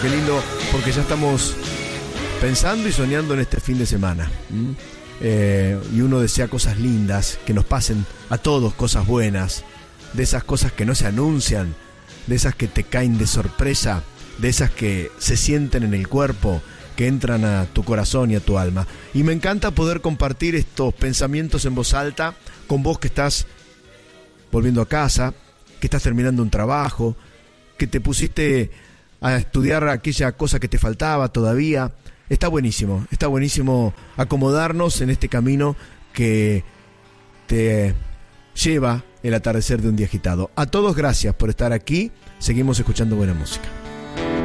qué lindo, porque ya estamos pensando y soñando en este fin de semana. Y uno desea cosas lindas, que nos pasen a todos cosas buenas, de esas cosas que no se anuncian, de esas que te caen de sorpresa, de esas que se sienten en el cuerpo, que entran a tu corazón y a tu alma. Y me encanta poder compartir estos pensamientos en voz alta con vos que estás volviendo a casa, que estás terminando un trabajo, que te pusiste a estudiar aquella cosa que te faltaba todavía. Está buenísimo acomodarnos en este camino que te lleva el atardecer de un día agitado. A todos gracias por estar aquí, seguimos escuchando buena música.